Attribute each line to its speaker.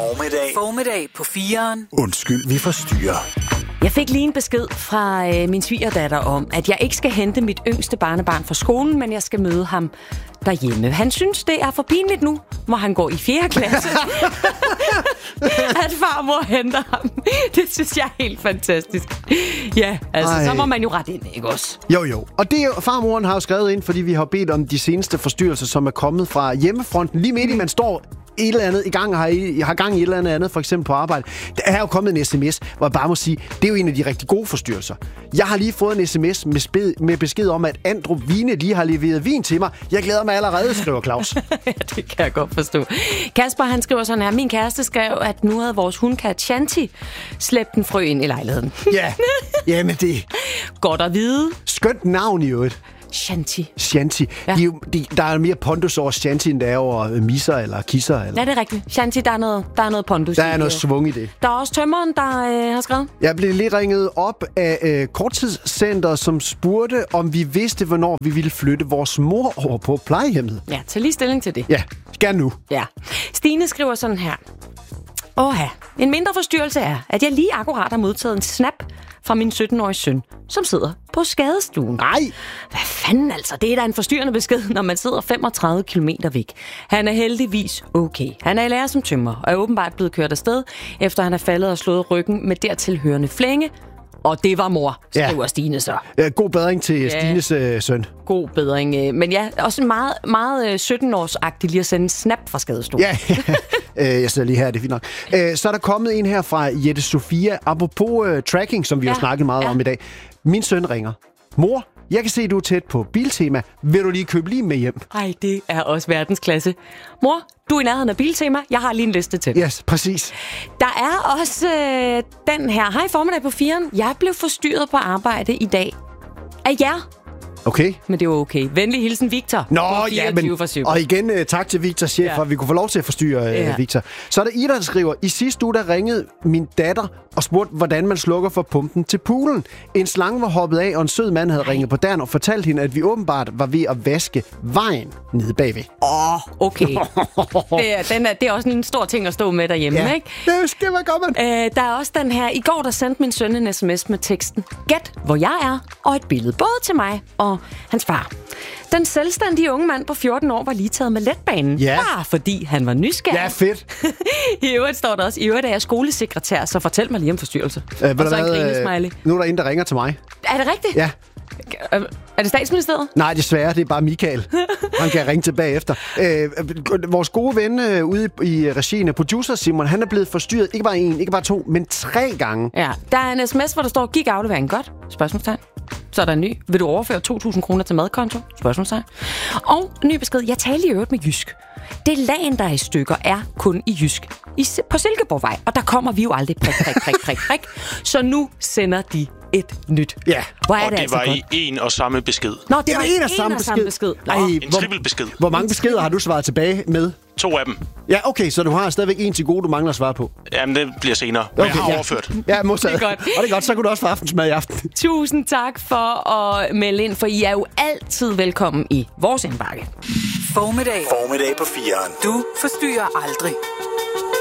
Speaker 1: Formiddag på 4'eren.
Speaker 2: Undskyld, vi forstyrrer.
Speaker 3: Jeg fik lige en besked fra min svigerdatter om, at jeg ikke skal hente mit yngste barnebarn fra skolen, men jeg skal møde ham derhjemme. Han synes, det er for pinligt nu, hvor han går i 4. klasse, at farmor henter ham. Det synes jeg er helt fantastisk. Ja, altså, så må man jo ret ind, ikke også?
Speaker 2: Jo. Og det er jo, farmoren har jo skrevet ind, fordi vi har bedt om de seneste forstyrrelser, som er kommet fra hjemmefronten. Lige midt i, man står et eller andet i gang, har gang i et eller andet, for eksempel på arbejde. Der er jo kommet en sms, hvor jeg bare må sige, det er jo en af de rigtig gode forstyrrelser. Jeg har lige fået en sms med besked om, at Andrup Vine lige har leveret vin til mig. Jeg glæder mig allerede, skriver Claus.
Speaker 3: Ja, det kan jeg godt forstå. Kasper, han skriver sådan her: min kæreste skrev, at nu havde vores hundkat Shanti slæbt en frø ind i lejligheden.
Speaker 2: Ja, jamen det.
Speaker 3: Godt at vide.
Speaker 2: Skønt navn i øvrigt.
Speaker 3: Shanti.
Speaker 2: Ja. Der er mere pondus over Shanti, end der er over misser eller kisser. Eller.
Speaker 3: Ja, det er rigtigt. Shanti, der er noget pondus.
Speaker 2: Der er noget svung i det.
Speaker 3: Der er også tømmeren, der har skrevet.
Speaker 2: Jeg blev lige ringet op af korttidscenter, som spurgte, om vi vidste, hvornår vi ville flytte vores mor over på plejehjemmet.
Speaker 3: Ja, tag lige stilling til det.
Speaker 2: Ja, gerne nu.
Speaker 3: Ja. Stine skriver sådan her: en mindre forstyrrelse er, at jeg lige akkurat har modtaget en snap fra min 17-årige søn, som sidder på skadestuen.
Speaker 2: Nej!
Speaker 3: Hvad fanden altså? Det er da en forstyrrende besked, når man sidder 35 kilometer væk. Han er heldigvis okay. Han er i lære som tømrer, og er åbenbart blevet kørt afsted, efter han er faldet og slået ryggen med dertilhørende flænge. Og det var mor, skriver Stine så.
Speaker 2: God bedring til Stines søn.
Speaker 3: God bedring. Men ja, også meget, meget 17-årsagtigt lige at sende en snap fra skadestuen.
Speaker 2: Ja, jeg sidder lige her, det er fint nok. Så er der kommet en her fra Jette Sofia. Apropos tracking, som vi har snakket meget om i dag. Min søn ringer. Mor, jeg kan se, at du er tæt på Biltema. Vil du lige købe lim med hjem?
Speaker 3: Ej, det er også verdensklasse. Mor, du er i nærheden af Biltema. Jeg har lige en liste til.
Speaker 2: Yes, præcis.
Speaker 3: Der er også den her. Hej, formiddag på 4'eren. Jeg blev forstyrret på arbejde i dag af jer.
Speaker 2: Okay.
Speaker 3: Men det var okay. Venlig hilsen, Victor.
Speaker 2: Nå, ja, men... Og igen, tak til Victor, chef, for at vi kunne få lov til at forstyrre Victor. Så er der Ida, der skriver: i sidste uge, der ringede min datter og spurgte, hvordan man slukker for pumpen til poolen. En slange var hoppet af, og en sød mand havde ringet på døren og fortalt hende, at vi åbenbart var ved at vaske vejen nede bagved.
Speaker 3: Okay. Det er også en stor ting at stå med derhjemme, ikke?
Speaker 2: Det skal være godt, man.
Speaker 3: Der er også den her. I går, der sendte min søn en sms med teksten: gæt, hvor jeg er, og et billede både til mig og hans far. Den selvstændige unge mand på 14 år var lige taget med letbanen.
Speaker 2: Ja.
Speaker 3: Bare fordi han var nysgerrig.
Speaker 2: Ja, fedt.
Speaker 3: I øvrigt står der også: i øvrigt er jeg skolesekretær, så fortæl mig lige om forstyrrelse. Og så en grinesmiley.
Speaker 2: Nu er der en, der ringer til mig.
Speaker 3: Er det rigtigt?
Speaker 2: Ja.
Speaker 3: Er det Statsministeriet?
Speaker 2: Nej, desværre. Det er bare Michael. Han kan ringe tilbage efter. Vores gode ven ude i regien af producer Simon, han er blevet forstyrret ikke bare 1, ikke bare 2, men 3 gange.
Speaker 3: Ja, der er en sms, hvor der står: gik afleveringen godt? Spørgsmålstegn. Så er der en ny: vil du overføre 2.000 kroner til madkonto? Spørgsmålstegn. Og en ny besked: jeg talte i øvrigt med Jysk. Det lagen, der er i stykker, er kun i Jysk. På Silkeborgvej. Og der kommer vi jo aldrig prik. Så nu sender de et nyt.
Speaker 2: Ja.
Speaker 4: Hvor er det var godt? I en og samme besked.
Speaker 3: Nå, det var en og samme besked.
Speaker 4: En trippelbesked.
Speaker 2: Hvor mange beskeder har du svaret tilbage med?
Speaker 4: 2 af dem.
Speaker 2: Ja, okay, så du har stadigvæk en til gode, du mangler at svare på.
Speaker 4: Jamen, det bliver senere. Men jeg har overført.
Speaker 2: Ja, modtaget.
Speaker 3: Det er godt.
Speaker 2: Og det er godt, så kunne du også få aftensmad i aften.
Speaker 3: Tusind tak for at melde ind, for I er jo altid velkommen i vores indbakke.
Speaker 1: Formiddag på 4'eren. Du forstyrrer aldrig.